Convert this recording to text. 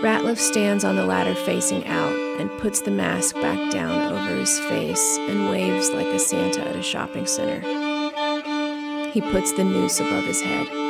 Ratliff stands on the ladder facing out and puts the mask back down over his face and waves like a Santa at a shopping center. He puts the noose above his head.